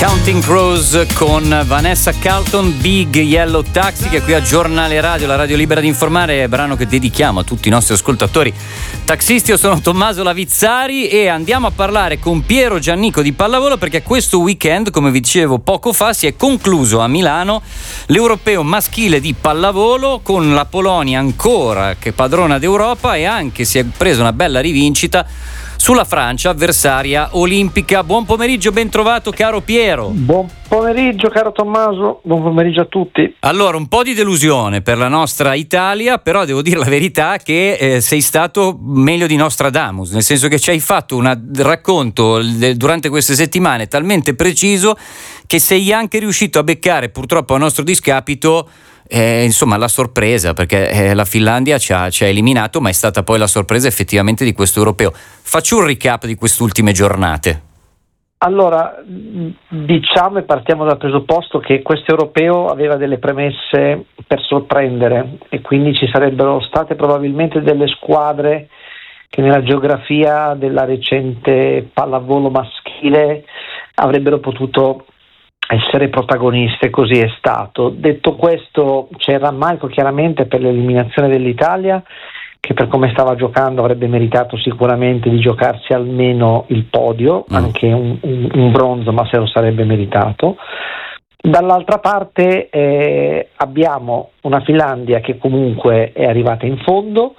Counting Crows con Vanessa Carlton, Big Yellow Taxi, che è qui a Giornale Radio, la radio libera di informare, brano che dedichiamo a tutti i nostri ascoltatori taxisti. Io sono Tommaso Lavizzari e andiamo a parlare con Piero Giannico di pallavolo, perché questo weekend, come vi dicevo poco fa, si è concluso a Milano l'Europeo maschile di pallavolo, con la Polonia ancora che padrona d'Europa, e anche si è presa una bella rivincita sulla Francia, avversaria olimpica. Buon pomeriggio, ben trovato caro Piero. Buon pomeriggio caro Tommaso, buon pomeriggio a tutti. Allora, un po' di delusione per la nostra Italia, però devo dire la verità che sei stato meglio di Nostradamus, nel senso che ci hai fatto un racconto durante queste settimane talmente preciso che sei anche riuscito a beccare, purtroppo a nostro discapito, insomma la sorpresa, perché la Finlandia ci ha eliminato, ma è stata poi la sorpresa effettivamente di questo europeo. Faccio un recap di queste ultime giornate. Allora, diciamo e partiamo dal presupposto che questo europeo aveva delle premesse per sorprendere, e quindi ci sarebbero state probabilmente delle squadre che nella geografia della recente pallavolo maschile avrebbero potuto essere protagoniste. Così è stato. Detto questo, c'è il rammarico chiaramente per l'eliminazione dell'Italia, che per come stava giocando avrebbe meritato sicuramente di giocarsi almeno il podio, anche un bronzo, ma se lo sarebbe meritato. Dall'altra parte abbiamo una Finlandia che comunque è arrivata in fondo,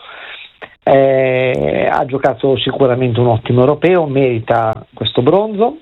ha giocato sicuramente un ottimo europeo, merita questo bronzo.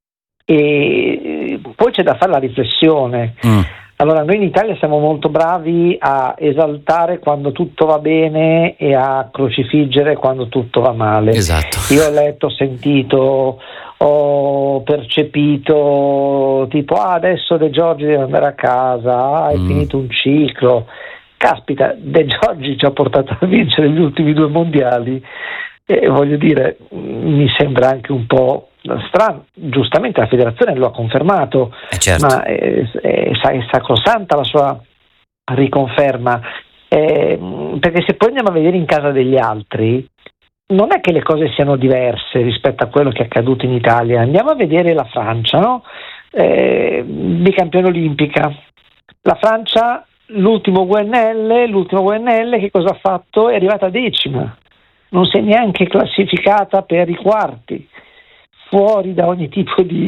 E poi c'è da fare la riflessione. Allora, noi in Italia siamo molto bravi a esaltare quando tutto va bene e a crocifiggere quando tutto va male. Esatto. Io ho letto, ho sentito, ho percepito tipo adesso De Giorgi deve andare a casa, è finito un ciclo. Caspita, De Giorgi ci ha portato a vincere gli ultimi 2 mondiali, e voglio dire, mi sembra anche un po' strano. Giustamente la federazione lo ha confermato, certo. Ma è sacrosanta la sua riconferma, perché se poi andiamo a vedere in casa degli altri non è che le cose siano diverse rispetto a quello che è accaduto in Italia. Andiamo a vedere la Francia, no? Bicampione olimpica. La Francia, l'ultimo VNL che cosa ha fatto? È arrivata decima, non si è neanche classificata per i quarti, fuori da ogni tipo di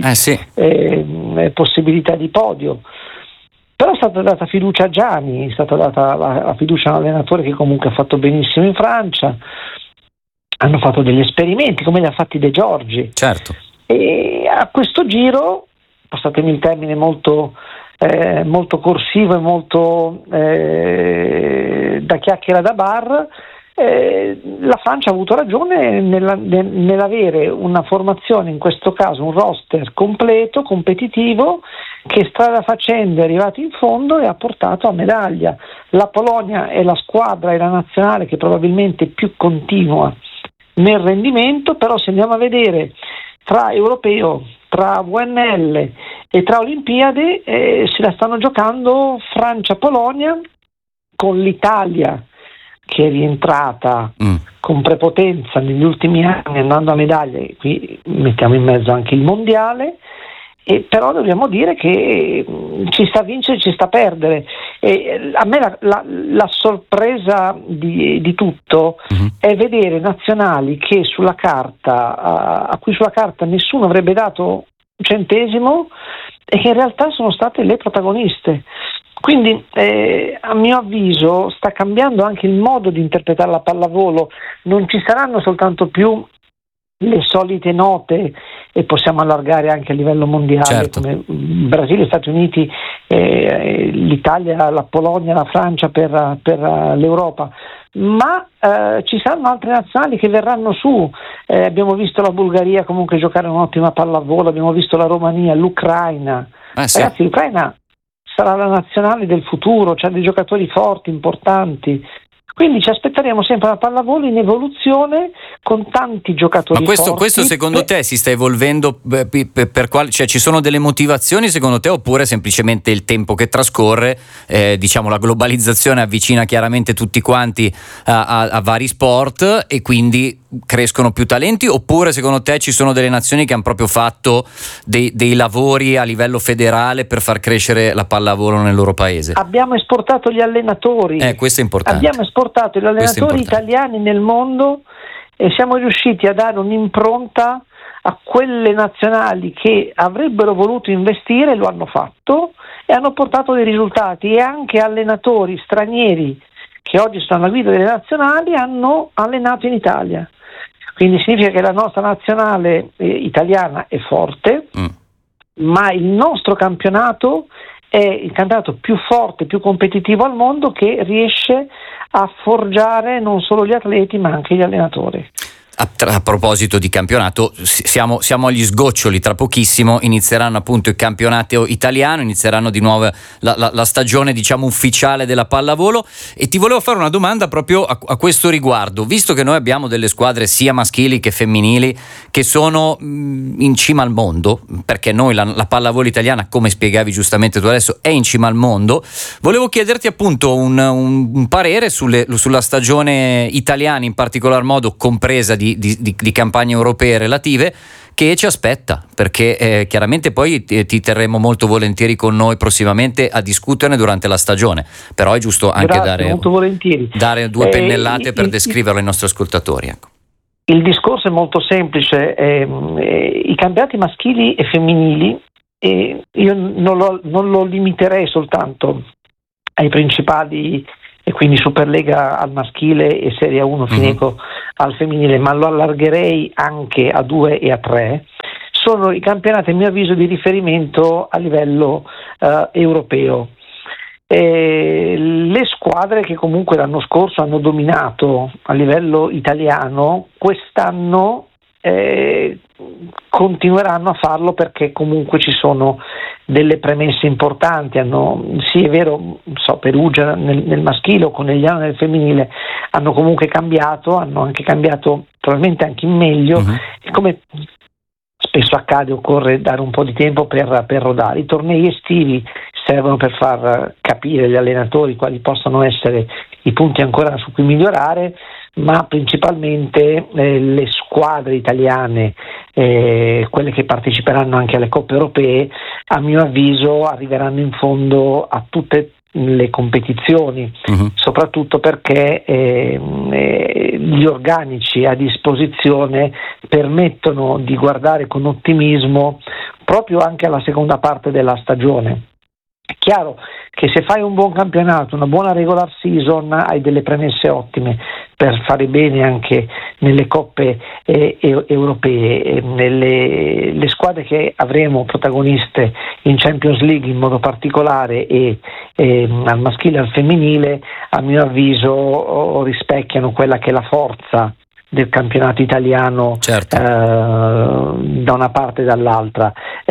possibilità di podio. Però è stata data fiducia a Gianni, è stata data la fiducia a un allenatore che comunque ha fatto benissimo in Francia. Hanno fatto degli esperimenti come li ha fatti De Giorgi. Certo. E a questo giro, passatemi il termine molto corsivo e molto da chiacchiera da bar, la Francia ha avuto ragione nell'avere una formazione, in questo caso un roster completo, competitivo, che strada facendo è arrivato in fondo e ha portato a medaglia. La Polonia è la squadra e la nazionale che probabilmente più continua nel rendimento, però se andiamo a vedere tra europeo, tra VNL e tra Olimpiadi, se la stanno giocando Francia-Polonia, con l'Italia che è rientrata con prepotenza negli ultimi anni andando a medaglie. Qui mettiamo in mezzo anche il mondiale, e però dobbiamo dire che ci sta a vincere, ci sta a perdere. E a me la sorpresa di tutto è vedere nazionali che sulla carta a cui sulla carta nessuno avrebbe dato un centesimo, e che in realtà sono state le protagoniste. Quindi a mio avviso sta cambiando anche il modo di interpretare la pallavolo. Non ci saranno soltanto più le solite note, e possiamo allargare anche a livello mondiale, certo, come Brasile, Stati Uniti, l'Italia, la Polonia, la Francia per l'Europa, ma ci saranno altre nazionali che verranno su. Abbiamo visto la Bulgaria comunque giocare un'ottima pallavolo, abbiamo visto la Romania, l'Ucraina. Sì. Ragazzi, l'Ucraina sarà la nazionale del futuro, c'ha dei giocatori forti, importanti. Quindi ci aspetteremo sempre una pallavolo in evoluzione con tanti giocatori. Ma questo secondo te si sta evolvendo per quale, cioè ci sono delle motivazioni secondo te, oppure semplicemente il tempo che trascorre, diciamo la globalizzazione avvicina chiaramente tutti quanti a vari sport e quindi crescono più talenti, oppure secondo te ci sono delle nazioni che hanno proprio fatto dei lavori a livello federale per far crescere la pallavolo nel loro paese? Abbiamo esportato gli allenatori. Questo è importante. Abbiamo esportato gli allenatori italiani nel mondo e siamo riusciti a dare un'impronta a quelle nazionali che avrebbero voluto investire, lo hanno fatto e hanno portato dei risultati, e anche allenatori stranieri che oggi sono alla guida delle nazionali hanno allenato in Italia. Quindi significa che la nostra nazionale italiana è forte, ma il nostro campionato è il campionato più forte, più competitivo al mondo, che riesce a forgiare non solo gli atleti ma anche gli allenatori. A proposito di campionato, siamo agli sgoccioli, tra pochissimo inizieranno appunto il campionato italiano, inizieranno di nuovo la stagione diciamo ufficiale della pallavolo, e ti volevo fare una domanda proprio a questo riguardo, visto che noi abbiamo delle squadre sia maschili che femminili che sono in cima al mondo, perché noi la pallavolo italiana, come spiegavi giustamente tu adesso, è in cima al mondo. Volevo chiederti appunto un parere sulla stagione italiana, in particolar modo compresa di campagne europee relative, che ci aspetta, perché chiaramente poi ti terremo molto volentieri con noi prossimamente a discuterne durante la stagione, però è giusto anche dare due pennellate per descriverlo ai nostri ascoltatori, ecco. Il discorso è molto semplice, i campionati maschili e femminili, io non lo limiterei soltanto ai principali, e quindi Superlega al maschile e Serie 1 Fineco al femminile, ma lo allargherei anche a 2 e a 3. Sono i campionati, a mio avviso, di riferimento a livello europeo. Le squadre che comunque l'anno scorso hanno dominato a livello italiano, quest'anno continueranno a farlo, perché comunque ci sono delle premesse importanti. Sì, è vero, Perugia nel maschile o Conegliano nel femminile hanno comunque cambiato, hanno anche cambiato probabilmente anche in meglio, e come spesso accade occorre dare un po' di tempo per rodare. I tornei estivi servono per far capire agli allenatori quali possono essere i punti ancora su cui migliorare, ma principalmente le squadre italiane, quelle che parteciperanno anche alle coppe europee, a mio avviso arriveranno in fondo a tutte le competizioni, soprattutto perché gli organici a disposizione permettono di guardare con ottimismo proprio anche alla seconda parte della stagione. È chiaro che se fai un buon campionato, una buona regular season, hai delle premesse ottime per fare bene anche nelle coppe europee. Le squadre che avremo protagoniste in Champions League in modo particolare, e al maschile e al femminile, a mio avviso rispecchiano quella che è la forza del campionato italiano, certo. Da una parte e dall'altra.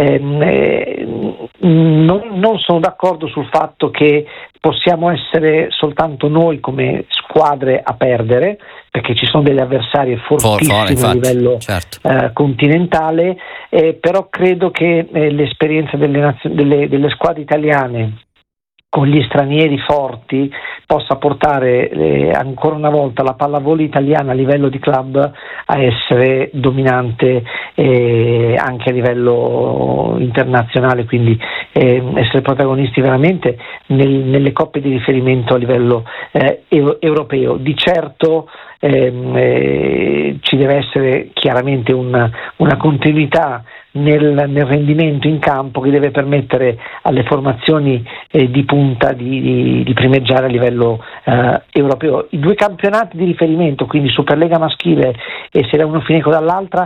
Non sono d'accordo sul fatto che possiamo essere soltanto noi come squadre a perdere, perché ci sono degli avversari fortissimi a livello continentale, però credo che l'esperienza delle squadre italiane con gli stranieri forti possa portare ancora una volta la pallavolo italiana a livello di club a essere dominante anche a livello internazionale, quindi essere protagonisti veramente nelle coppe di riferimento a livello europeo. Di certo ci deve essere chiaramente una continuità nel rendimento in campo, che deve permettere alle formazioni di punta di primeggiare a livello europeo. I due campionati di riferimento, quindi Superlega maschile e Serie 1 Fineco dall'altra,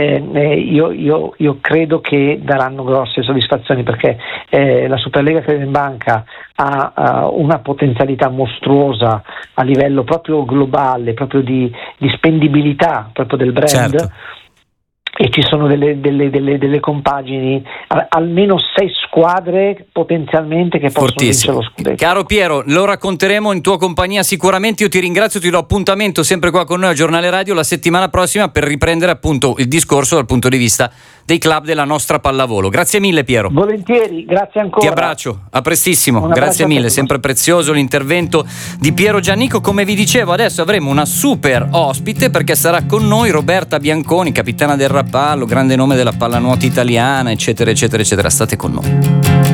io credo che daranno grosse soddisfazioni, perché la Superlega Credito in Banca ha una potenzialità mostruosa a livello proprio globale, proprio di spendibilità proprio del brand. Certo. e ci sono delle compagini, almeno 6 squadre potenzialmente che possono vincere lo scudetto. Caro Piero, lo racconteremo in tua compagnia sicuramente. Io ti ringrazio, ti do appuntamento sempre qua con noi a Giornale Radio la settimana prossima per riprendere appunto il discorso dal punto di vista dei club della nostra pallavolo. Grazie mille Piero. Volentieri, grazie ancora. Ti abbraccio, a prestissimo, grazie mille, sempre prezioso l'intervento di Piero Giannico. Come vi dicevo, adesso avremo una super ospite perché sarà con noi Roberta Bianconi, capitana del Rapallo, grande nome della pallanuoto italiana, eccetera eccetera eccetera. State con noi.